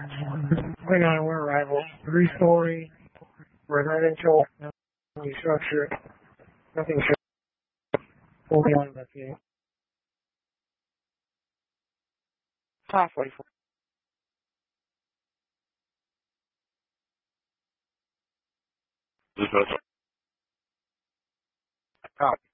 29, we're arrival. 3-story, residential, new structure, nothing fully on the field. Top 44. Top.